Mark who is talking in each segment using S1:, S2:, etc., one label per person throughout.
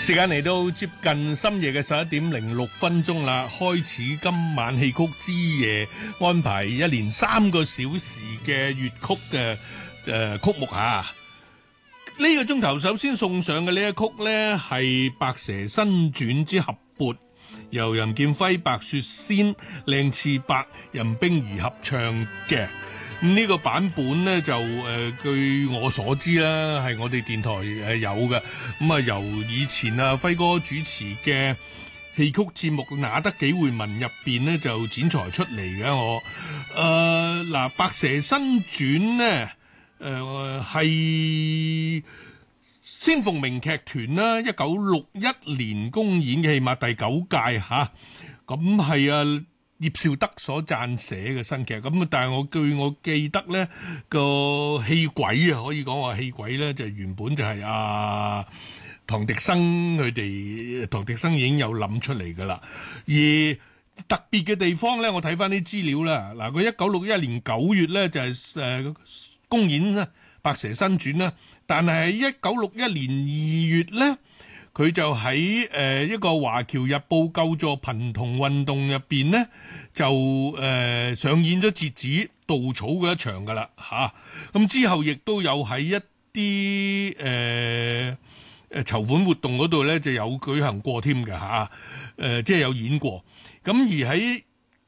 S1: 時間嚟到接近深夜嘅11:06啦，開始今晚戲曲之夜，安排一連3個小時嘅粵曲嘅曲目嚇。呢個鐘頭首先送上嘅呢一曲呢，係《白蛇新傳》之合撥，由任劍輝、白雪仙、靚次伯、任冰兒合唱嘅。呢個版本呢，就據我所知啦，係我哋電台有嘅。咁啊，由以前啊輝哥主持嘅戲曲節目《那得幾回聞》入邊呢，就剪裁出嚟嘅。我嗱《白蛇新傳》呢，係先鳳鳴劇團啦，1961年公演嘅，起碼第9屆嚇。咁係啊。葉紹德所撰寫嘅新劇，咁但係據我記得咧，個戲軌啊，可以講話戲軌咧就原本就係唐迪生佢哋，唐迪生已經有諗出嚟噶啦。而特別嘅地方咧，我睇翻啲資料啦，嗱，佢1961年9月咧就係公演啦《白蛇新傳》啦，但係喺1961年2月咧。佢就喺一個華僑日報救助貧童運動入邊呢，就上演咗截止稻草嘅一場噶啦嚇。咁之後亦都有喺一啲籌款活動嗰度咧，就有舉行過添嘅嚇。即係有演過。咁而喺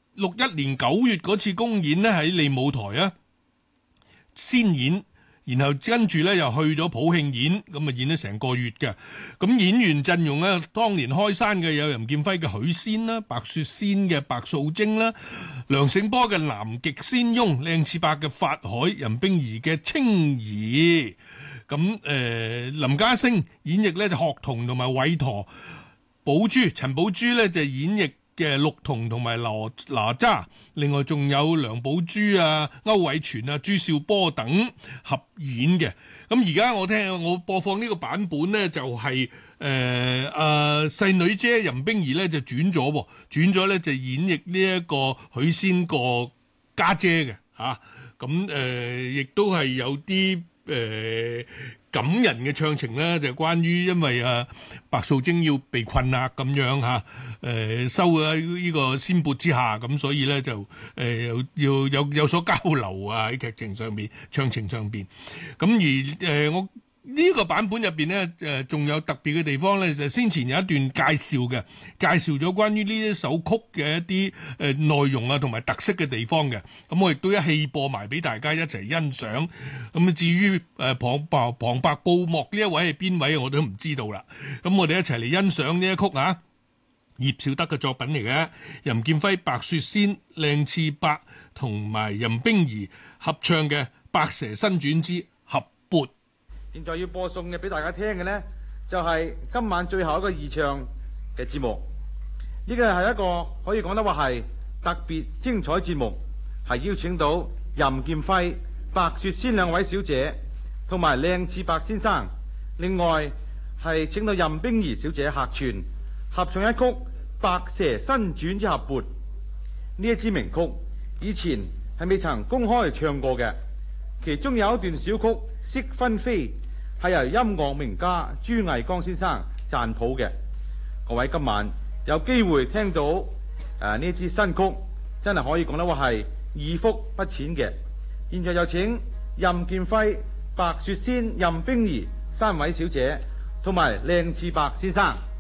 S1: 61年9月嗰次公演呢，喺利舞台啊先演。然後跟住咧又去咗普慶演，咁啊演咗成個月嘅。咁演員陣容咧，當年開山嘅有任劍輝嘅許仙啦，白雪仙嘅白素貞啦，梁醒波嘅南極仙翁，靚次伯嘅法海，任冰兒嘅青兒。咁林家聲演繹咧就學童同埋韋陀，寶珠陳寶珠咧就演繹嘅綠童同埋哪吒，另外仲有梁寶珠啊、歐偉全啊、朱少波等合演嘅。咁而家我播放呢個版本呢，就係細女姐任冰兒咧就轉咗咧就演繹呢一個許仙個家姐嘅嚇。咁亦都係有啲感人嘅唱情咧，就關於因為白素貞要被困咁樣嚇，收喺呢個仙缽之下，咁所以咧就要有所交流啊，喺劇情上邊、唱情上邊。咁而我呢個版本入邊咧，仲有特別嘅地方咧，就先前有一段介紹咗關於呢一首曲嘅一啲內容啊，同埋特色嘅地方嘅。咁我亦都一氣播埋俾大家一齊欣賞。咁至於旁白報幕呢一位係邊位，我都唔知道啦。咁我哋一齊嚟欣賞呢一曲啊，葉紹德嘅作品嚟嘅，任劍輝、白雪仙、靚次伯同埋任冰兒合唱嘅《白蛇新傳之合撥》。
S2: 現在要播送嘅俾大家聽嘅呢，就係今晚最後一個二唱嘅節目。呢個係一個可以講得話係特別精彩節目，係邀請到任劍輝、白雪仙兩位小姐同埋靚次伯先生，另外係請到任冰兒小姐客串合唱一曲《白蛇新傳之合撥》。呢一支名曲以前係未曾公開唱過嘅，其中有一段小曲《惜紛飛》係由音樂名家朱毅光先生撰譜嘅。各位今晚有機會聽到呢支新曲，真係可以講得話係耳福不淺嘅。現在有請任劍輝、白雪仙、任冰兒3位小姐同埋靚次伯先生。